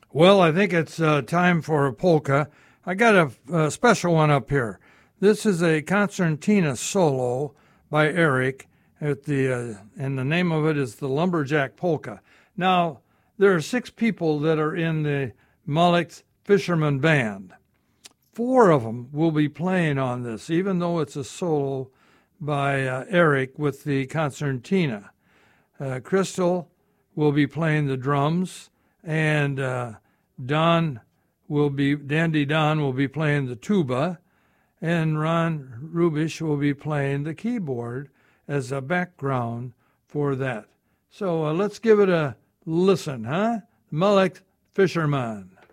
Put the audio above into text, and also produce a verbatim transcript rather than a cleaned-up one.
Well, I think it's uh, time for a polka. I got a, a special one up here. This is a concertina solo by Eric, at the uh, and the name of it is the Lumberjack Polka. Now, there are six people that are in the Mullick Fisherman Band. Four of them will be playing on this, even though it's a solo by uh, Eric with the concertina. Uh, Crystal will be playing the drums, and uh, Don will be Dandy Don will be playing the tuba, and Ron Rubish will be playing the keyboard as a background for that. So uh, let's give it a listen, huh? Mullick Fisherman.